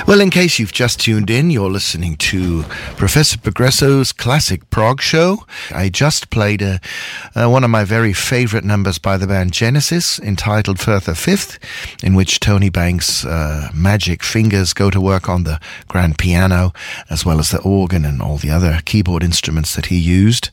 Well, in case you've just tuned in, you're listening to Professor Progresso's Classic Prog Show. I just played one of my very favourite numbers by the band Genesis, entitled Further Fifth, in which Tony Banks' magic fingers go to work on the grand piano, as well as the organ and all the other keyboard instruments that he used.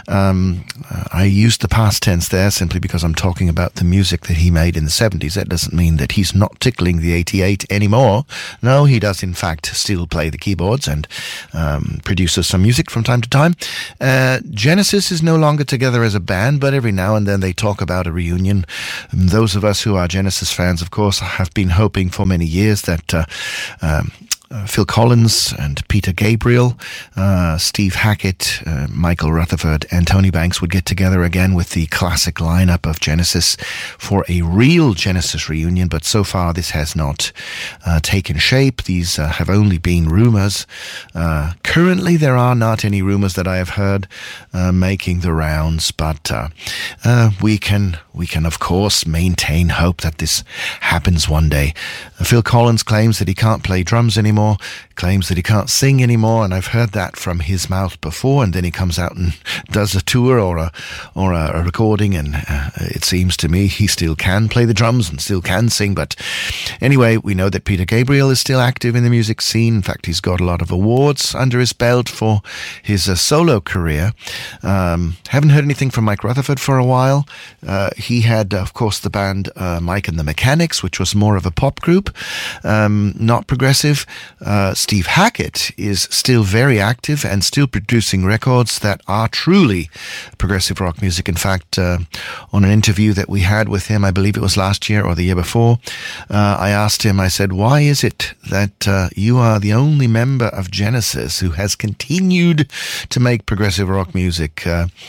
I used the past tense there simply because I'm talking about the music that he made in the 70s. That doesn't mean that he's not tickling the 88 anymore. No, he does in fact still play the keyboards and produces some music from time to time. Genesis is no longer together as a band, but every now and then they talk about a reunion. Those of us who are Genesis fans, of course, have been hoping for many years that Phil Collins and Peter Gabriel, Steve Hackett, Michael Rutherford and Tony Banks would get together again with the classic lineup of Genesis for a real Genesis reunion, but so far this has not taken shape. These have only been rumours. Currently there are not any rumours that I have heard making the rounds, but we can of course maintain hope that this happens one day. Phil Collins claims that he can't play drums anymore, claims that he can't sing anymore, and I've heard that from his mouth before, and then he comes out and does a tour or a recording, and it seems to me he still can play the drums and still can sing. But anyway, we know that Peter Gabriel is still active in the music scene. In fact, he's got a lot of awards under his belt for his solo career. Haven't heard anything from Mike Rutherford for a while. He had, of course, the band Mike and the Mechanics, which was more of a pop group, not progressive. Steve Hackett is still very active and still producing records that are truly progressive rock music. In fact, on an interview that we had with him, I believe it was last year or the year before, I asked him, I said, why is it that you are the only member of Genesis who has continued to make progressive rock music?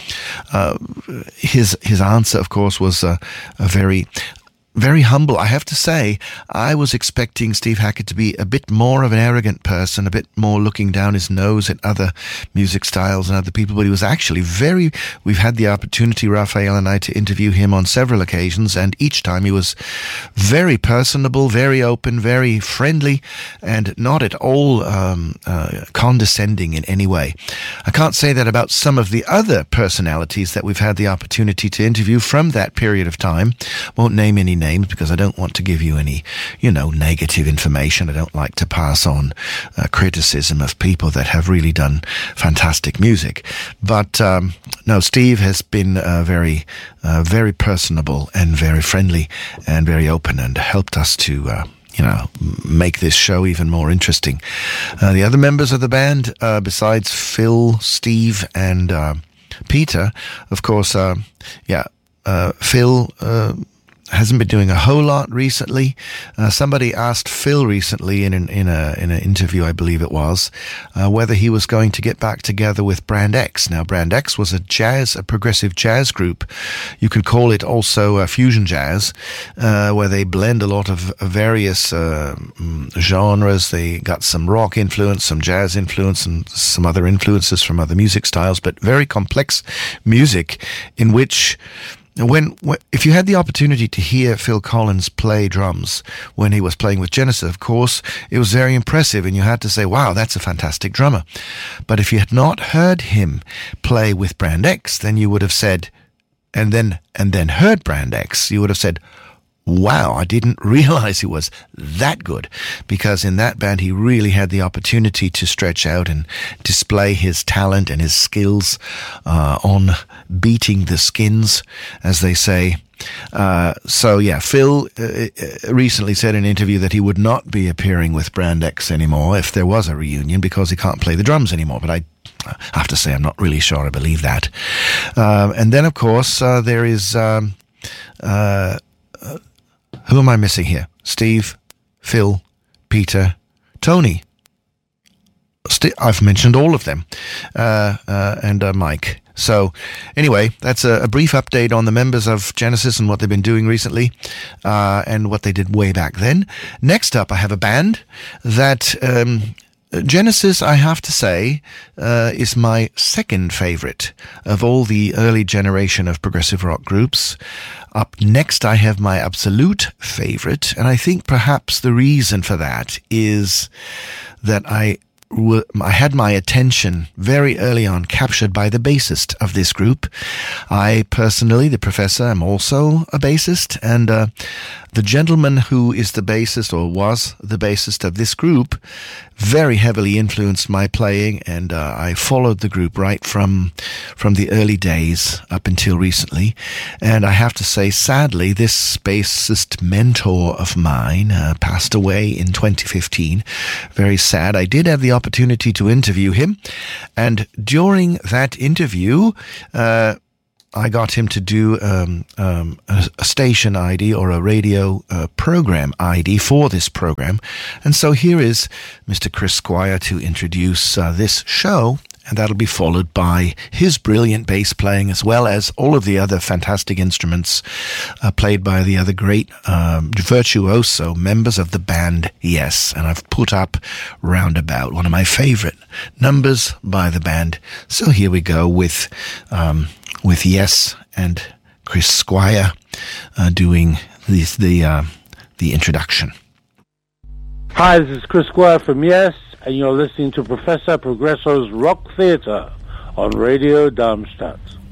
His answer, of course, was a very humble. I have to say, I was expecting Steve Hackett to be a bit more of an arrogant person, a bit more looking down his nose at other music styles and other people, but he was actually we've had the opportunity, Raphael and I, to interview him on several occasions, and each time he was very personable, very open, very friendly, and not at all condescending in any way. I can't say that about some of the other personalities that we've had the opportunity to interview from that period of time. Won't name any names because I don't want to give you any, negative information. I don't like to pass on criticism of people that have really done fantastic music. But no, Steve has been very personable and very friendly and very open, and helped us to make this show even more interesting. The other members of the band, besides Phil, Steve, and Peter, of course, Phil hasn't been doing a whole lot recently. Somebody asked Phil recently in an interview, I believe it was, whether he was going to get back together with Brand X. Now, Brand X was a progressive jazz group. You could call it also fusion jazz, where they blend a lot of various genres. They got some rock influence, some jazz influence, and some other influences from other music styles, but very complex music in which if you had the opportunity to hear Phil Collins play drums when he was playing with Genesis, of course, it was very impressive, and you had to say, wow, that's a fantastic drummer. But if you had not heard him play with Brand X, then you would have said, and then heard Brand X, you would have said, wow, I didn't realize he was that good, because in that band he really had the opportunity to stretch out and display his talent and his skills on beating the skins, as they say. Phil recently said in an interview that he would not be appearing with Brand X anymore if there was a reunion, because he can't play the drums anymore. But I have to say, I'm not really sure I believe that. And then, of course, there is... who am I missing here? Steve, Phil, Peter, Tony. I've mentioned all of them, and Mike. So anyway, that's a brief update on the members of Genesis and what they've been doing recently, and what they did way back then. Next up, I have a band that Genesis, I have to say, is my second favorite of all the early generation of progressive rock groups. Up next, I have my absolute favorite, and I think perhaps the reason for that is that I had my attention very early on captured by the bassist of this group. I personally, the professor, am also a bassist, and the gentleman who is the bassist, or was the bassist of this group, very heavily influenced my playing, and I followed the group right from the early days up until recently. And I have to say, sadly, this bassist mentor of mine passed away in 2015. Very sad. I did have the opportunity to interview him, and during that interview, I got him to do a station ID or a radio program ID for this program. And so here is Mr. Chris Squire to introduce this show, and that'll be followed by his brilliant bass playing, as well as all of the other fantastic instruments played by the other great virtuoso members of the band Yes. And I've put up Roundabout, one of my favorite numbers by the band. So here we go with Yes and Chris Squire doing the introduction. Hi, this is Chris Squire from Yes, and you're listening to Professor Progresso's Rock Theatre on Radio Darmstadt.